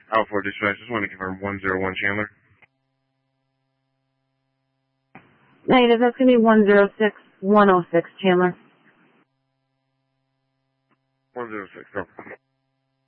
Alpha 4 Dispatch, just want to confirm 101 Chandler. Negative, that's going to be 106 Chandler. 106, go.